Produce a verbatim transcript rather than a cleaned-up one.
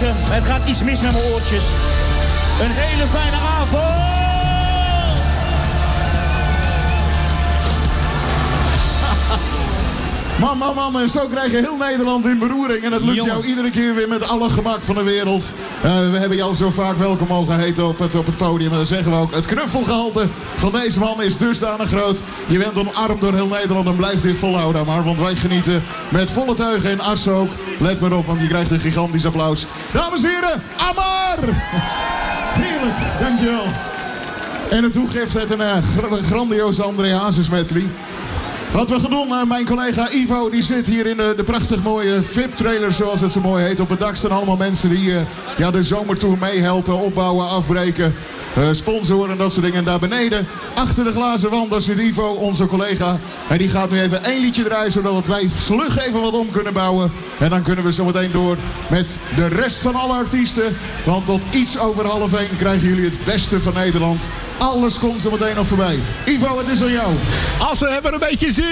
kijken. Het gaat iets mis met mijn oortjes. Een hele fijne avond! Man, man, man, en zo krijg je heel Nederland in beroering. En het lukt jou iedere keer weer met alle gemak van de wereld. Uh, we hebben je al zo vaak welkom mogen heten op het, op het podium. En dan zeggen we ook, het knuffelgehalte van deze man is dusdanig groot. Je bent omarmd door heel Nederland en blijf dit volhouden maar. Want wij genieten met volle teugen in Assen ook. Let maar op, want je krijgt een gigantisch applaus. Dames en heren, Amar! Heerlijk, dankjewel. En het toegeeft het een uh, grandioze André Hazes medley. Wat we gaan doen, mijn collega Ivo die zit hier in de, de prachtig mooie V I P-trailer zoals het zo mooi heet. Op het dak staan allemaal mensen die uh, ja, de zomertour meehelpen, opbouwen, afbreken, uh, sponsoren en dat soort dingen. En daar beneden, achter de glazen wand, daar zit Ivo, onze collega. En die gaat nu even één liedje draaien zodat wij vlug even wat om kunnen bouwen. En dan kunnen we zo meteen door met de rest van alle artiesten. Want tot iets over half één krijgen jullie het beste van Nederland. Alles komt zo meteen nog voorbij. Ivo, het is aan jou. Als we hebben een beetje zin